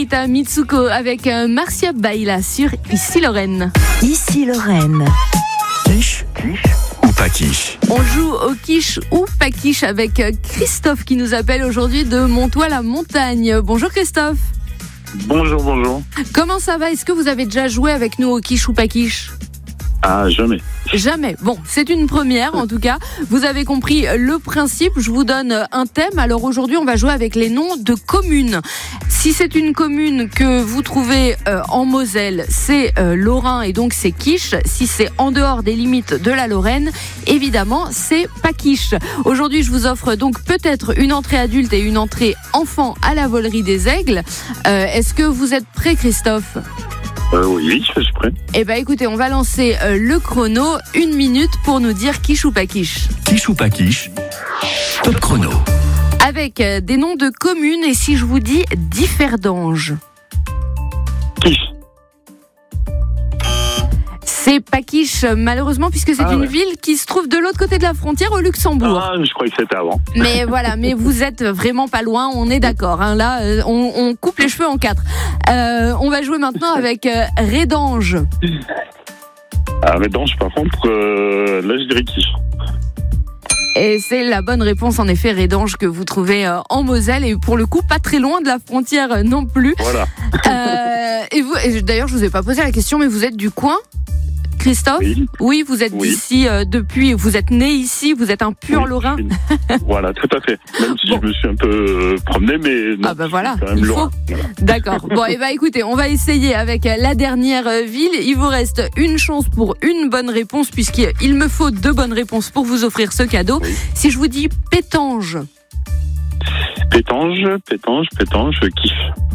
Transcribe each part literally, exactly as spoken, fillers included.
Rita Mitsuko avec Marcia Baila sur Ici Lorraine. Ici Lorraine. Quiche, quiche ou pas quiche? On joue au quiche ou pas quiche avec Christophe qui nous appelle aujourd'hui de Montois-la-Montagne. Bonjour Christophe. Bonjour, bonjour. Comment ça va? Est-ce que vous avez déjà joué avec nous au quiche ou pas quiche? Ah, jamais. Jamais. Bon, c'est une première en tout cas. Vous avez compris le principe. Je vous donne un thème. Alors aujourd'hui, on va jouer avec les noms de communes. Si c'est une commune que vous trouvez euh, en Moselle, c'est euh, Lorrain et donc c'est quiche. Si c'est en dehors des limites de la Lorraine, évidemment, c'est pas quiche. Aujourd'hui, je vous offre donc peut-être une entrée adulte et une entrée enfant à la Volerie des Aigles. Euh, est-ce que vous êtes prêt, Christophe ? Euh, oui, je suis prêt. Eh ben écoutez, on va lancer euh, le chrono. Une minute pour nous dire quiche ou pas quiche. Quiche ou pas quiche? Top chrono. Avec euh, des noms de communes et si je vous dis Differdange. Quiche. C'est pas quiche malheureusement puisque c'est Ah une ouais. ville qui se trouve de l'autre côté de la frontière au Luxembourg. Ah, je croyais que c'était avant. Mais voilà, mais vous êtes vraiment pas loin, on est d'accord. Hein, là, euh, on, on coupe les cheveux en quatre. Euh, on va jouer maintenant avec euh, Rédange. Ah, mais Dange, par contre, euh, là, je dirais quiche. Et c'est la bonne réponse en effet, Rédange, que vous trouvez euh, en Moselle et pour le coup pas très loin de la frontière euh, non plus. Voilà. Euh, et vous, et d'ailleurs, je vous ai pas posé la question, mais vous êtes du coin, Christophe? Oui. Oui, vous êtes Oui. d'ici euh, depuis, vous êtes né ici, vous êtes un pur Oui, Lorrain. Voilà, tout à fait. Même si Bon. je me suis un peu euh, promené, mais non, Ah bah voilà, c'est quand même il Lorrain. faut. Voilà. D'accord. Bon, et bah écoutez, on va essayer avec la dernière euh, ville. Il vous reste une chance pour une bonne réponse puisqu'il me faut deux bonnes réponses pour vous offrir ce cadeau. Oui. Si je vous dis Pétange. Pétange, pétange, pétange, quiche.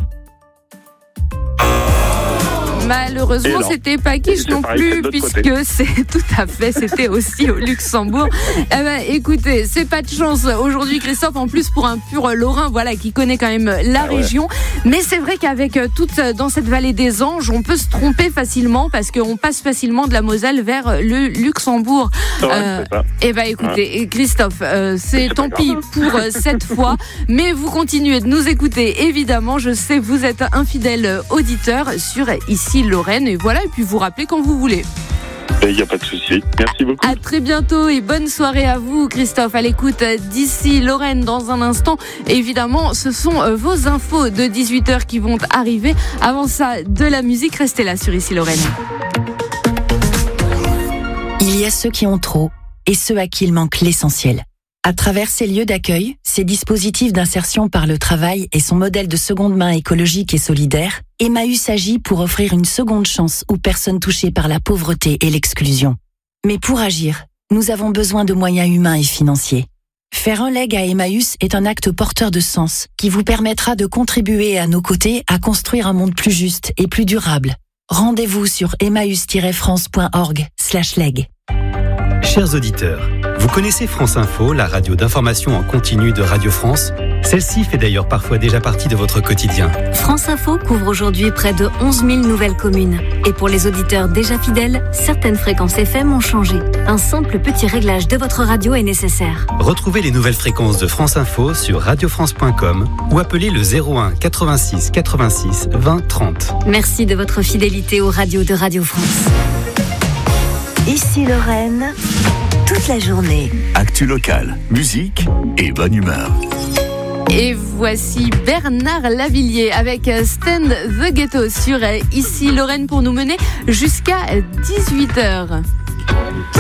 Malheureusement, Et non. c'était pas quiche C'est non pareil, c'est plus, de l'autre puisque côté. c'est tout à fait, c'était aussi au Luxembourg. Eh ben, écoutez, c'est pas de chance aujourd'hui, Christophe, en plus pour un pur Lorrain, voilà, qui connaît quand même la Ah ouais. région. Mais c'est vrai qu'avec euh, toute dans cette vallée des Anges, on peut se tromper facilement parce qu'on passe facilement de la Moselle vers le Luxembourg. C'est vrai, Euh, c'est ça. Eh ben, écoutez, Christophe, euh, c'est C'est tant pas pis grave. pour euh, cette fois, mais vous continuez de nous écouter, évidemment. Je sais, vous êtes un fidèle auditeur sur Ici Lorraine, et voilà, et puis vous rappelez quand vous voulez. Il n'y a pas de souci. Merci beaucoup. À très bientôt et bonne soirée à vous, Christophe, à l'écoute d'Ici Lorraine dans un instant. Évidemment, ce sont vos infos de dix-huit heures qui vont arriver. Avant ça, de la musique, restez là sur Ici Lorraine. Il y a ceux qui ont trop et ceux à qui il manque l'essentiel. À travers ces lieux d'accueil, ces dispositifs d'insertion par le travail et son modèle de seconde main écologique et solidaire, Emmaüs agit pour offrir une seconde chance aux personnes touchées par la pauvreté et l'exclusion. Mais pour agir, nous avons besoin de moyens humains et financiers. Faire un leg à Emmaüs est un acte porteur de sens qui vous permettra de contribuer à nos côtés à construire un monde plus juste et plus durable. Rendez-vous sur emmaüs tiret france point org slash leg. Chers auditeurs, vous connaissez France Info, la radio d'information en continu de Radio France? Celle-ci fait d'ailleurs parfois déjà partie de votre quotidien. France Info couvre aujourd'hui près de onze mille nouvelles communes. Et pour les auditeurs déjà fidèles, certaines fréquences F M ont changé. Un simple petit réglage de votre radio est nécessaire. Retrouvez les nouvelles fréquences de France Info sur radio france point com ou appelez le zéro un quatre-vingt-six quatre-vingt-six vingt trente. Merci de votre fidélité aux radios de Radio France. Ici Lorraine, toute la journée. Actu locale, musique et bonne humeur. Et voici Bernard Lavillier avec Stand the Ghetto sur Ici Lorraine pour nous mener jusqu'à dix-huit heures.